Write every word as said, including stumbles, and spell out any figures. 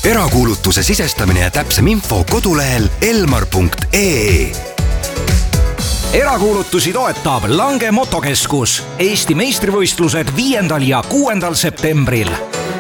erakuulutuse sisestamine ja täpsem info kodulehel elmar punkt ee. Erakuulutusi toetab Lange Motokeskus. Eesti meistrivõistlused viiendal ja kuuendal septembril.